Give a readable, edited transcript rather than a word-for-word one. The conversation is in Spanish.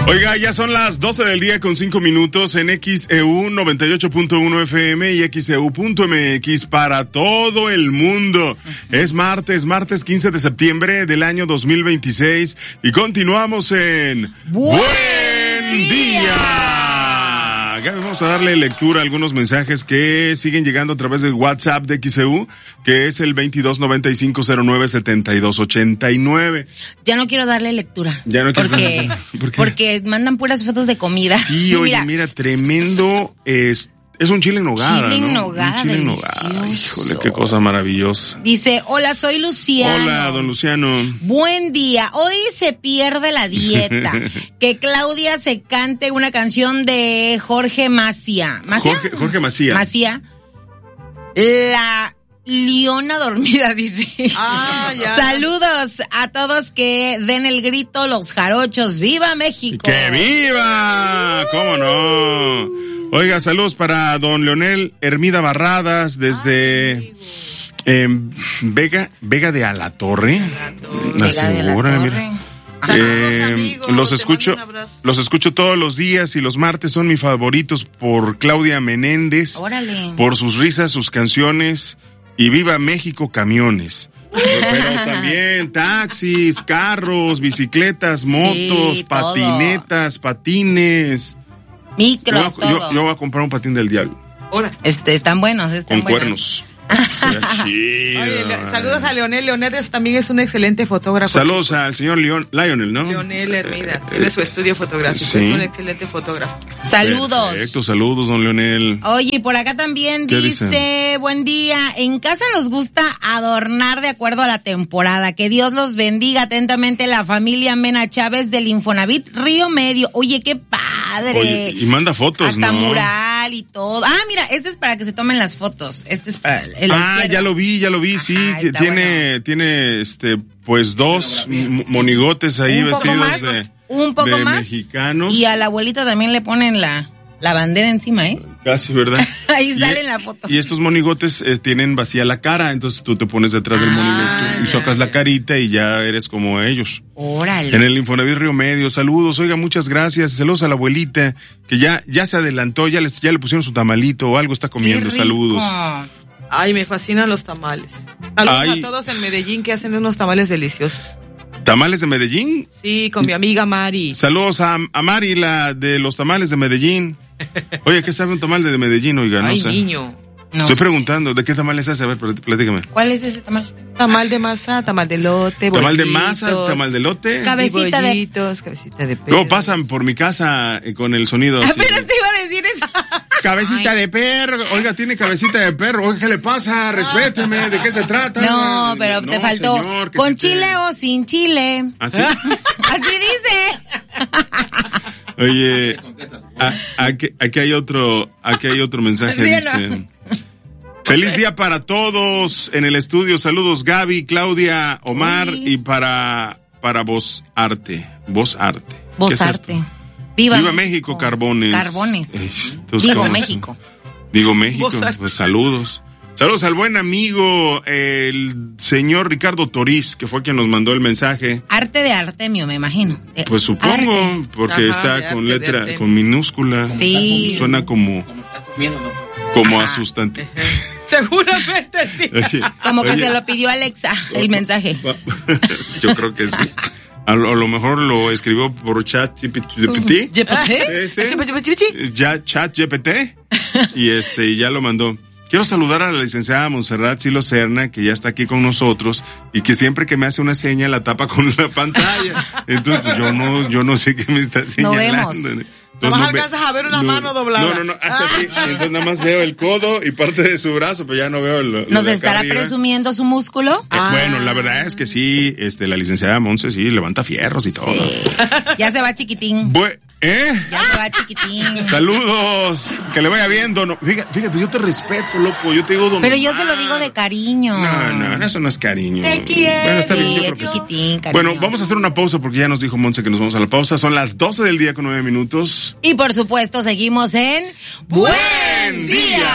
Oiga, ya son las 12 del día con 5 minutos en XEU 98.1 FM y XEU.mx para todo el mundo. Es martes 15 de septiembre del año 2026 y continuamos en Buen Día. Vamos a darle lectura a algunos mensajes que siguen llegando a través del WhatsApp de XEU, que es el 2295097289. Ya no quiero darle lectura. Ya no quiero darle. ¿Por qué? Porque mandan puras fotos de comida. Sí, oye, mira, tremendo. Es un chile en nogada, chile en ¿no? nogada, un chile en nogada. Híjole, qué cosa maravillosa. Dice, hola, soy Luciano. Hola, don Luciano. Buen día. Hoy se pierde la dieta. Que Claudia se cante una canción de Jorge Macía. ¿Macía? Jorge Macía. Macía. La Leona dormida, dice. Ya. Saludos a todos que den el grito los jarochos. ¡Viva México! ¡Que viva! ¿Cómo no? Oiga, saludos para don Leonel Hermida Barradas desde Vega de Alatorre. Los escucho todos los días y los martes son mis favoritos por Claudia Menéndez. Órale. Por sus risas, sus canciones y viva México camiones. Pero también taxis, carros, bicicletas, motos, sí, patinetas, patines. Micros, todo. Yo voy a comprar un patín del diablo. Hola. Están buenos, con cuernos. Oye, saludos a Leonel. Leonel también es un excelente fotógrafo. Saludos al señor Lionel, ¿no? Leonel Hermida. Tiene su estudio fotográfico. Sí. Es un excelente fotógrafo. Saludos. Perfecto, saludos, don Leonel. Oye, por acá también dice, buen día. En casa nos gusta adornar de acuerdo a la temporada. Que Dios los bendiga atentamente la familia Mena Chávez del Infonavit Río Medio. Oye, qué padre. Oye, y manda fotos, hasta ¿no? mural y todo. Ah, mira, este es para que se tomen las fotos. Este es para el ya lo vi, sí. Tiene, pues dos monigotes ahí vestidos de mexicanos. Y a la abuelita también le ponen la bandera encima, ¿eh? Casi, ¿verdad? Ahí sale en la foto. Y estos monigotes tienen vacía la cara, entonces tú te pones detrás del monigote y sacas la carita y ya eres como ellos. Órale. En el Infonavit Río Medio, saludos, oiga, muchas gracias, saludos a la abuelita, que ya se adelantó, ya le pusieron su tamalito o algo está comiendo, saludos. Ay, me fascinan los tamales. Saludos a todos en Medellín que hacen unos tamales deliciosos. ¿Tamales de Medellín? Sí, con mi amiga Mari. Saludos a Mari, la de los tamales de Medellín. Oye, ¿qué sabe un tamal de Medellín, oiga? No sé. Niño. Estoy preguntando, ¿de qué tamales hace? A ver, platícame. ¿Cuál es ese tamal? Tamal de masa, tamal de lote, tamal de masa, tamal de lote. Cabecita de perro. Luego pasan por mi casa con el sonido así. Apenas te iba a decir eso. Cabecita de perro. Oiga, tiene cabecita de perro. Oiga, ¿qué le pasa? Respéteme, ¿de qué se trata? No, pero te faltó. Señor, ¿con chile o sin chile? ¿Así? Así dice. Oye, aquí hay otro mensaje, ¿Sí, dice... no? Feliz día para todos en el estudio. Saludos Gaby, Claudia, Omar y para Voz Arte. Voz Arte. Viva México, Carbones. Digo México. Pues saludos. Saludos al buen amigo, el señor Ricardo Toriz, que fue quien nos mandó el mensaje. Arte de Artemio, me imagino. Pues supongo, porque está con letra, con minúscula. Sí. Suena como asustante. Seguramente sí. Como que se lo pidió Alexa, el mensaje. Yo creo que sí. A lo mejor lo escribió por chat GPT. Chat GPT. Y ya lo mandó. Quiero saludar a la licenciada Montserrat Silo Serna, que ya está aquí con nosotros y que siempre que me hace una seña la tapa con la pantalla. Entonces, pues, yo no sé qué me está señalando. No vemos. Nomás alcanzas a ver una mano doblada. No, hace así. Entonces nada más veo el codo y parte de su brazo, pero ya no veo ¿Nos estará presumiendo su músculo? Bueno, la verdad es que sí, la licenciada Monse sí levanta fierros y todo. Sí. Ya se va chiquitín. Ya se va chiquitín. Saludos, que le vaya viendo. No, fíjate, yo te respeto, loco. Yo te digo Pero yo se lo digo de cariño. No, eso no es cariño. Te quiero. Bueno, está bien, yo creo que chiquitín, cariño. Bueno, vamos a hacer una pausa porque ya nos dijo Monse que nos vamos a la pausa. Son las 12 del día con 9 minutos. Y por supuesto, seguimos en Buen Día.